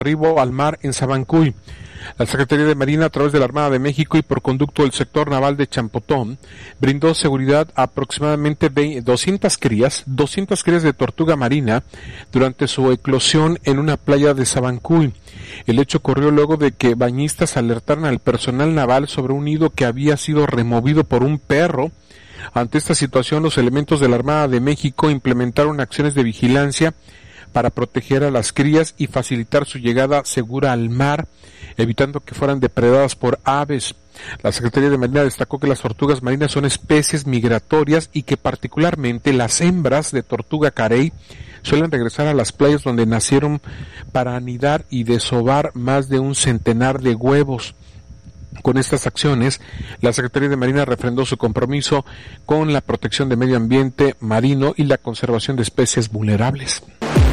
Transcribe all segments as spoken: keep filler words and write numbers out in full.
arribo al mar en Sabancuy. La Secretaría de Marina, a través de la Armada de México y por conducto del sector naval de Champotón, brindó seguridad a aproximadamente doscientas crías, doscientas crías de tortuga marina durante su eclosión en una playa de Sabancuy. El hecho ocurrió luego de que bañistas alertaron al personal naval sobre un nido que había sido removido por un perro. Ante esta situación, los elementos de la Armada de México implementaron acciones de vigilancia para proteger a las crías y facilitar su llegada segura al mar, evitando que fueran depredadas por aves. La Secretaría de Marina destacó que las tortugas marinas son especies migratorias y que particularmente las hembras de tortuga carey suelen regresar a las playas donde nacieron para anidar y desovar más de un centenar de huevos. Con estas acciones, la Secretaría de Marina refrendó su compromiso con la protección del medio ambiente marino y la conservación de especies vulnerables.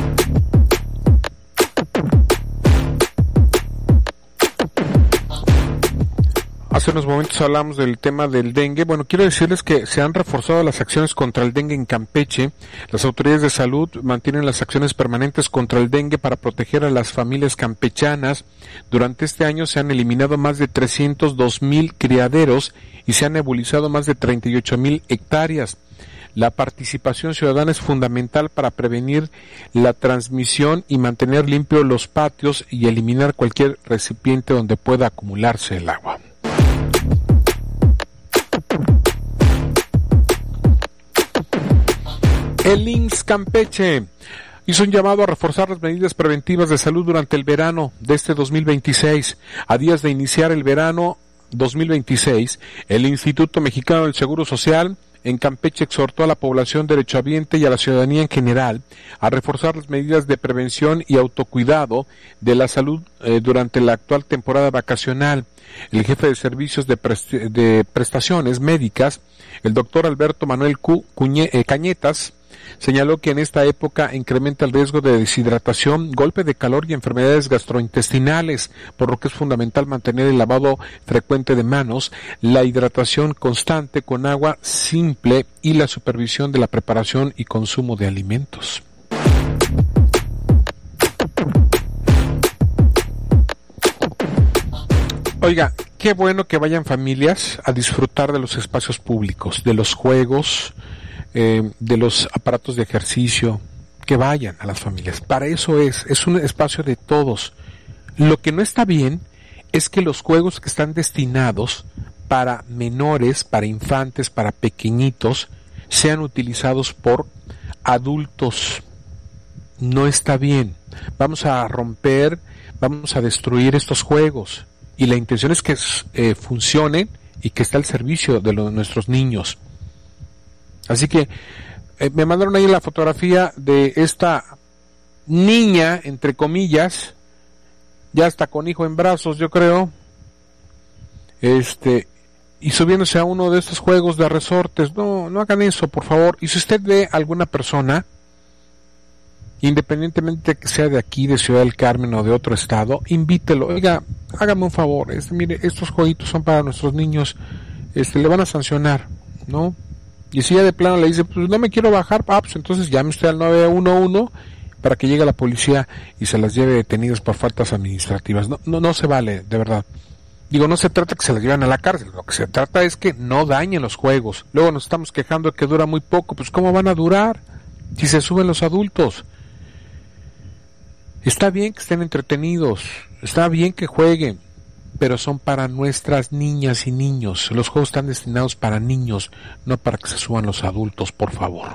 Hace unos momentos hablamos del tema del dengue. Bueno, quiero decirles que se han reforzado las acciones contra el dengue en Campeche. Las autoridades de salud mantienen las acciones permanentes contra el dengue para proteger a las familias campechanas. Durante este año se han eliminado más de trescientos dos mil criaderos y se han nebulizado más de treinta y ocho mil hectáreas. La participación ciudadana es fundamental para prevenir la transmisión y mantener limpios los patios y eliminar cualquier recipiente donde pueda acumularse el agua. El I M S S Campeche hizo un llamado a reforzar las medidas preventivas de salud durante el verano de este dos mil veintiséis. A días de iniciar el verano dos mil veintiséis, el Instituto Mexicano del Seguro Social en Campeche exhortó a la población derechohabiente y a la ciudadanía en general a reforzar las medidas de prevención y autocuidado de la salud eh, durante la actual temporada vacacional. El jefe de servicios de, prest- de prestaciones médicas, el doctor Alberto Manuel Cu- Cuñe- eh, Cañetas, señaló que en esta época incrementa el riesgo de deshidratación, golpe de calor y enfermedades gastrointestinales, por lo que es fundamental mantener el lavado frecuente de manos, la hidratación constante con agua simple y la supervisión de la preparación y consumo de alimentos. Oiga, qué bueno que vayan familias a disfrutar de los espacios públicos, de los juegos, Eh, de los aparatos de ejercicio, que vayan a las familias. Para eso es, es un espacio de todos. Lo que no está bien es que los juegos que están destinados para menores, para infantes, para pequeñitos, sean utilizados por adultos. No está bien. Vamos a romper, vamos a destruir estos juegos. Y la intención es que eh, funcionen y que esté al servicio de, lo, de nuestros niños. Así que eh, me mandaron ahí la fotografía de esta niña, entre comillas, ya está con hijo en brazos, yo creo, este, y subiéndose a uno de estos juegos de resortes. No, no hagan eso, por favor. Y si usted ve a alguna persona, independientemente que sea de aquí, de Ciudad del Carmen o de otro estado, invítelo. Oiga, hágame un favor, este, mire, estos jueguitos son para nuestros niños, este, le van a sancionar, ¿no? Y si ya de plano le dice, pues no me quiero bajar, ah, pues entonces llame usted al nueve uno uno para que llegue la policía y se las lleve detenidas por faltas administrativas. No, no, no se vale, de verdad. Digo, no se trata que se las lleven a la cárcel, lo que se trata es que no dañen los juegos. Luego nos estamos quejando de que dura muy poco, pues ¿cómo van a durar si se suben los adultos? Está bien que estén entretenidos, está bien que jueguen, pero son para nuestras niñas y niños. Los juegos están destinados para niños, no para que se suban los adultos, por favor.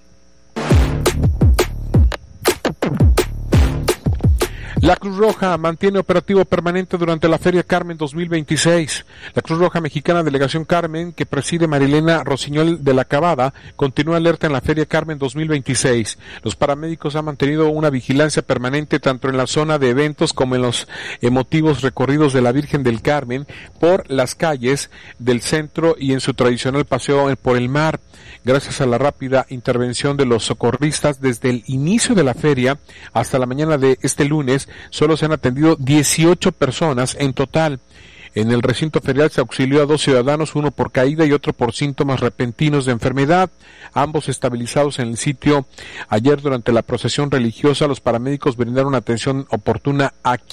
La Cruz Roja mantiene operativo permanente durante la Feria Carmen dos mil veintiséis. La Cruz Roja Mexicana Delegación Carmen, que preside Marilena Rosiñol de la Cabada, continúa alerta en la Feria Carmen dos mil veintiséis. Los paramédicos han mantenido una vigilancia permanente tanto en la zona de eventos como en los emotivos recorridos de la Virgen del Carmen por las calles del centro y en su tradicional paseo por el mar. Gracias a la rápida intervención de los socorristas desde el inicio de la feria hasta la mañana de este lunes, solo se han atendido dieciocho personas en total. En el recinto ferial se auxilió a dos ciudadanos, uno por caída y otro por síntomas repentinos de enfermedad, ambos estabilizados en el sitio. Ayer, durante la procesión religiosa, los paramédicos brindaron atención oportuna a